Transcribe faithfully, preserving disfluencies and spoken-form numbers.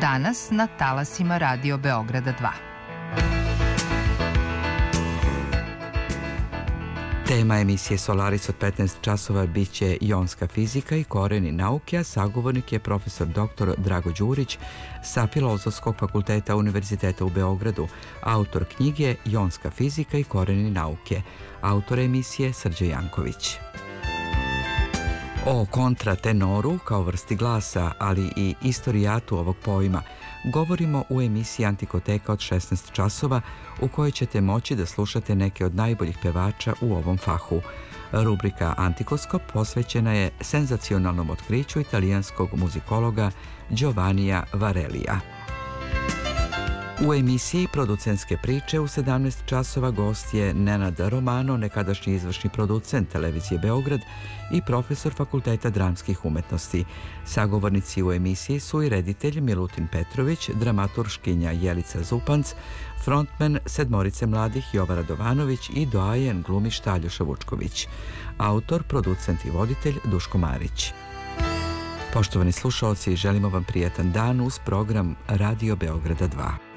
danas na talasima Radio Beograda dva. Tema emisije Solaris od petnaest časova bit će jonska fizika i koreni nauke, a sagovornik je profesor doktor Drago Đurić sa Filozofskog fakulteta Univerziteta u Beogradu, autor knjige Jonska fizika i koreni nauke, autor emisije Srđe Janković. O kontratenoru kao vrsti glasa, ali i istorijatu ovog pojma, govorimo u emisiji Antikoteka od šesnaest časova, u kojoj ćete moći da slušate neke od najboljih pevača u ovom fahu. Rubrika Antikoskop posvećena je senzacionalnom otkriću italijanskog muzikologa Giovannija Varellija. U emisiji Producentske priče u sedamnaest časova gost je Nenad Romano, nekadašnji izvršni producent Televizije Beograd i profesor Fakulteta dramskih umetnosti. Sagovornici u emisiji su i reditelj Milutin Petrović, dramaturškinja Jelica Zupanc, frontmen Sedmorice mladih Jovan Radovanović i doajen glumišta Aljoša Vučković. Autor, producent i voditelj Duško Marić. Poštovani slušaoci, želimo vam prijatan dan uz program Radio Beograda dva.